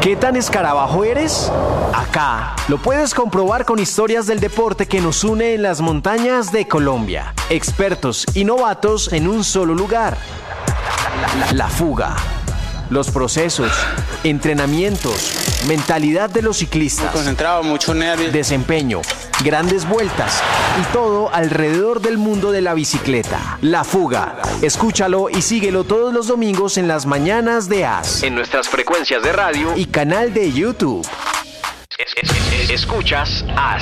¿Qué tan escarabajo eres? Acá lo puedes comprobar con historias del deporte que nos une en las montañas de Colombia. Expertos y novatos en un solo lugar. La fuga. Los procesos, entrenamientos, mentalidad de los ciclistas. Muy concentrado, mucho nervio. Desempeño, grandes vueltas y todo alrededor del mundo de la bicicleta. La Fuga. Escúchalo y síguelo todos los domingos en las mañanas de AS. En nuestras frecuencias de radio y canal de YouTube. Escuchas AS.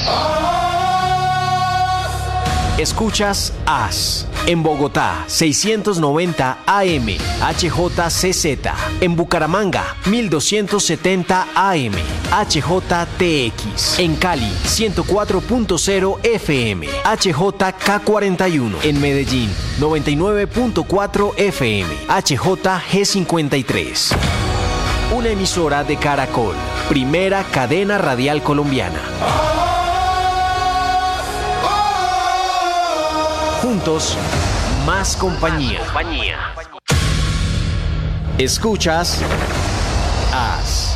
Escuchas AS. En Bogotá, 690 AM, HJCZ. En Bucaramanga, 1270 AM, HJTX. En Cali, 104.0 FM, HJK41. En Medellín, 99.4 FM, HJG53. Una emisora de Caracol, primera cadena radial colombiana. Juntos, más compañía. Escuchas AS.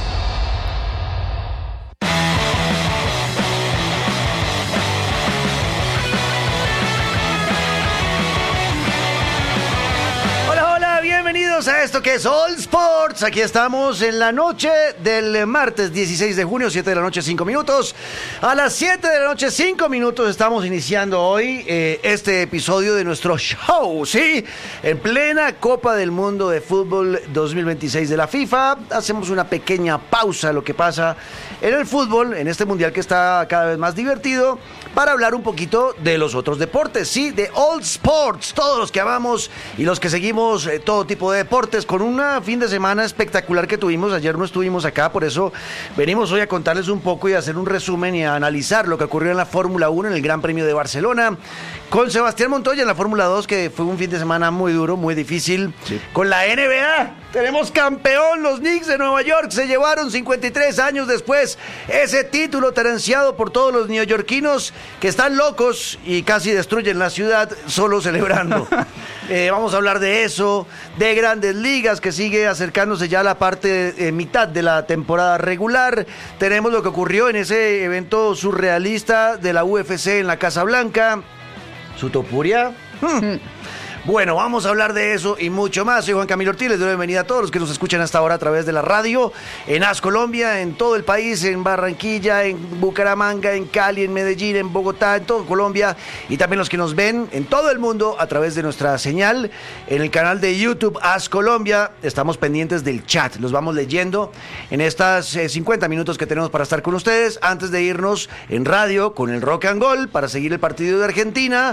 Bienvenidos a esto que es All Sports. Aquí estamos en la noche del martes 16 de junio, 7 de la noche, 5 minutos. A las 7 de la noche, 5 minutos, estamos iniciando hoy este episodio de nuestro show, ¿sí? En plena Copa del Mundo de Fútbol 2026 de la FIFA. Hacemos una pequeña pausa a lo que pasa en el fútbol, en este mundial que está cada vez más divertido, para hablar un poquito de los otros deportes, sí, de All Sports, todos los que amamos y los que seguimos todo tipo de deportes, con un fin de semana espectacular que tuvimos. Ayer no estuvimos acá, por eso venimos hoy a contarles un poco y a hacer un resumen y a analizar lo que ocurrió en la Fórmula 1, en el Gran Premio de Barcelona, con Sebastián Montoya en la Fórmula 2, que fue un fin de semana muy duro, muy difícil, sí. Con la NBA, tenemos campeón, los Knicks de Nueva York se llevaron 53 años después ese título tan ansiado por todos los neoyorquinos que están locos y casi destruyen la ciudad solo celebrando. Vamos a hablar de eso, de Grandes Ligas, que sigue acercándose ya a la parte mitad de la temporada regular. Tenemos lo que ocurrió en ese evento surrealista de la UFC en la Casa Blanca. ¿Su topuria? Bueno, vamos a hablar de eso y mucho más. Soy Juan Camilo Ortiz, les doy la bienvenida a todos los que nos escuchan hasta ahora a través de la radio, en AS Colombia, en todo el país, en Barranquilla, en Bucaramanga, en Cali, en Medellín, en Bogotá, en todo Colombia, y también los que nos ven en todo el mundo a través de nuestra señal, en el canal de YouTube AS Colombia. Estamos pendientes del chat, los vamos leyendo en estas 50 minutos que tenemos para estar con ustedes, antes de irnos en radio con el Rock and Roll para seguir el partido de Argentina,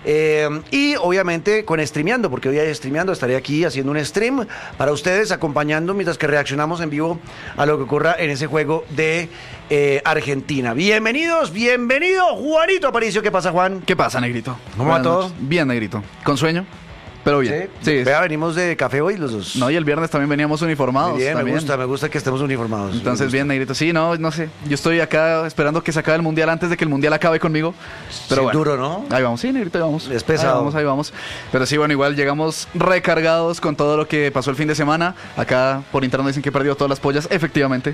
y obviamente con streameando, porque hoy hay streameando, estaré aquí haciendo un stream para ustedes, acompañando mientras que reaccionamos en vivo a lo que ocurra en ese juego de Argentina. Bienvenido Juanito Aparicio. ¿Qué pasa, Juan? ¿Qué pasa, Negrito? ¿Cómo va todo? Bien, Negrito. ¿Con sueño? Pero bien. Sí. Vea, venimos de café hoy los dos. No, y el viernes también veníamos uniformados. Bien, me gusta que estemos uniformados. Entonces, bien, Negrito. Sí, no sé. Yo estoy acá esperando que se acabe el mundial antes de que el mundial acabe conmigo. Pero sí, bueno. Duro, ¿no? Ahí vamos, sí, Negrito, ahí vamos. Es pesado. Ahí vamos. Pero sí, bueno, igual llegamos recargados con todo lo que pasó el fin de semana. Acá por internet dicen que he perdido todas las pollas. Efectivamente,